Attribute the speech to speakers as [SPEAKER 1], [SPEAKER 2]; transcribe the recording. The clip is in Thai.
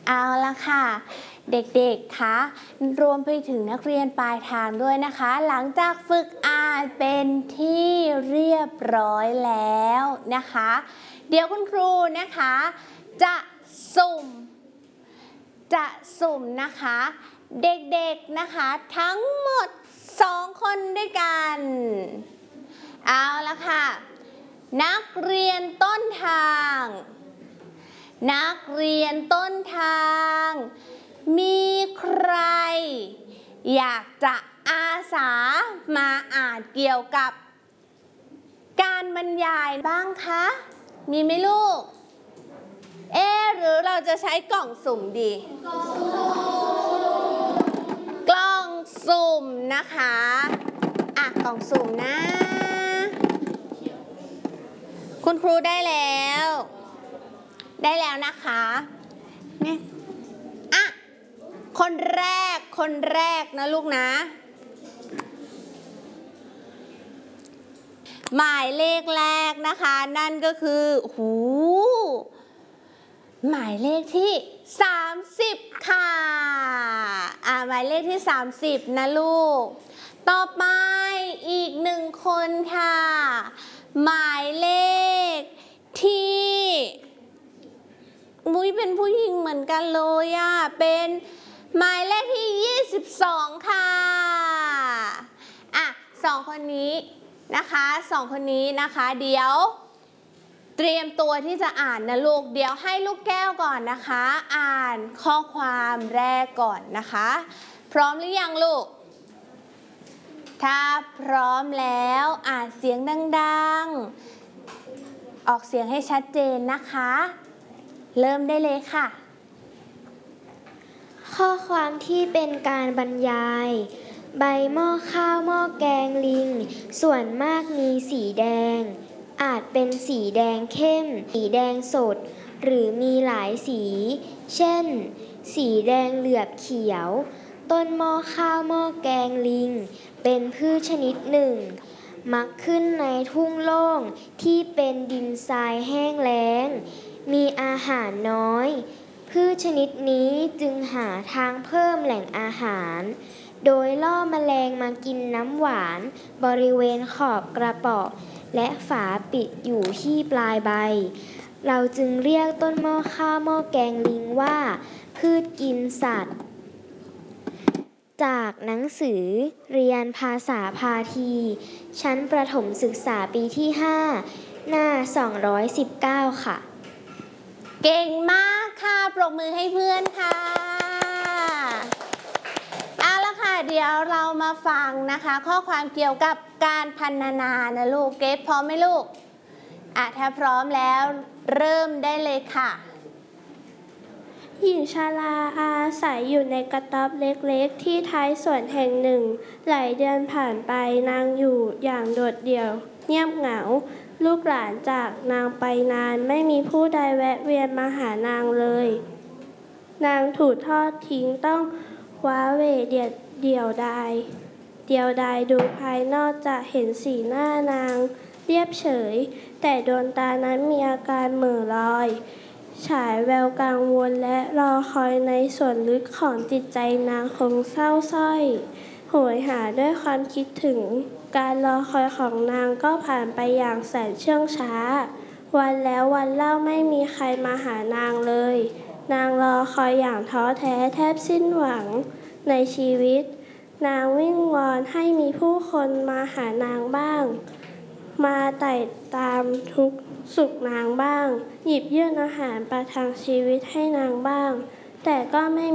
[SPEAKER 1] เอาละค่ะเด็กๆคะรวมไปถึงนักเรียนปลายทางด้วยนะคะหลังจากฝึกอ่านเป็นที่เรียบร้อยแล้วนะคะเดี๋ยวคุณครูนะคะจะสุ่มนะคะเด็กๆนะคะทั้งหมด2 คนด้วยกันเอาละค่ะนักเรียนต้นทางมีใครอยากจะอาสามาอ่านเกี่ยวกับการบรรยายบ้างคะมีไหมลูกหรือเราจะใช้กล่องสุ่มดีกล่องสุ่มนะคะกล่องสุ่มนะคุณครูได้แล้วนะคะเนี่ยคนแรกนะลูกนะหมายเลขแรกนะคะนั่นก็คือหมายเลขที่30ค่ะหมายเลขที่30นะลูกต่อไปอีก1 คนค่ะหมายเลขที่เป็นผู้หญิงเหมือนกันเลยเป็นหมายเลขที่22ค่ะ2 คนนี้นะคะเดี๋ยวเตรียมตัวที่จะอ่านนะลูกเดี๋ยวให้ลูกแก้วก่อนนะคะอ่านข้อความแรกก่อนนะคะพร้อมหรือยังลูกถ้าพร้อมแล้วอ่านเสียงดังๆออกเสียงให้ชัดเจนนะคะเริ่มได้เลยค่ะ
[SPEAKER 2] ข้อความที่เป็นการบรรยายใบหม้อข้าวหม้อแกงลิงส่วนมากมีสีแดงอาจเป็นสีแดงเข้มสีแดงสดหรือมีหลายสีเช่นสีแดงเหลือบเขียวต้นหม้อข้าวหม้อแกงลิงเป็นพืชชนิดหนึ่งมักขึ้นในทุ่งโล่งที่เป็นดินทรายแห้งแล้งมีอาหารน้อยพืชชนิดนี้จึงหาทางเพิ่มแหล่งอาหารโดยล่อแมลงมากินน้ำหวานบริเวณขอบกระป๋องและฝาปิดอยู่ที่ปลายใบเราจึงเรียกต้นหม้อข้าวหม้อแกงลิงว่าพืชกินสัตว์จากหนังสือเรียนภาษาพาทีชั้นประถมศึกษาปีที่5หน้า219ค่ะ
[SPEAKER 1] เก่งมากค่ะปรบมือให้เพื่อนค่ะเอาละค่ะเดี๋ยวเรามาฟังนะคะข้อความเกี่ยวกับการพรรณนานะลูกเกฟพร้อมไหมลูกถ้าพร้อมแล้วเริ่มได้เลยค่ะ
[SPEAKER 3] หญิงชราอาศัยอยู่ในกระต๊อบเล็กๆที่ท้ายสวนแห่งหนึ่งหลายเดือนผ่านไปนางอยู่อย่างโดดเดี่ยวเงียบเหงาลูกหลานจากนางไปนานไม่มีผู้ใดแวะเวียนมาหานางเลยนางถูกทอดทิ้งต้องว้าเหวเดี่ยวดายดูภายนอกจะเห็นสีหน้านางเรียบเฉยแต่ดวงตานั้นมีอาการเหม่อลอยฉายแววกังวลและรอคอยในส่วนลึกของจิตใจนางคงเศร้าส้อยโหยหาด้วยความคิดถึงการรอคอยของนางก็ผ่านไปอย่างแสนเชื่องช้าวันแล้ววันเล่าไม่มีใครมาหานางเลยนางรอคอยอย่างท้อแท้แทบสิ้นหวังในชีวิตนางวิงวอนให้มีผู้คนมาหานางบ้างมาไต่ตามทุกสุขนางบ้างหยิบยื่นอาหารประทังชีวิตให้นางบ้างแต่ก็ไม่